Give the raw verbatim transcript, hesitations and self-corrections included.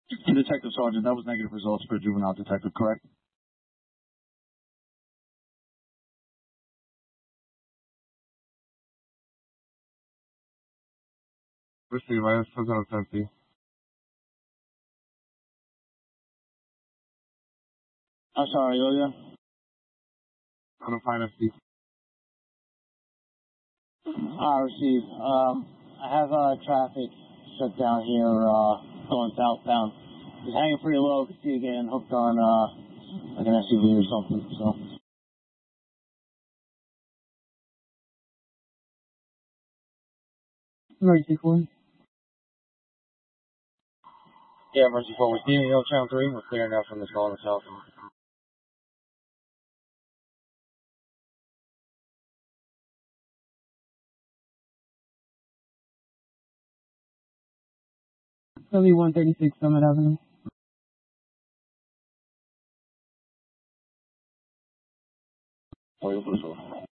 Detective Sergeant, that was negative results for a juvenile detective, correct? Receive, I have Southern Tennessee. I'm sorry, Ilya. Southern Tennessee. I receive. Um, I have uh, traffic shut down here uh, going southbound. It's hanging pretty low. Could see it getting hooked on uh, like an S U V or something. So. Emergency four. Yeah, emergency four. We're seeing Hill Channel three. We're clearing out from this call in the south. W one thirty-six Summit Avenue. Oh, you're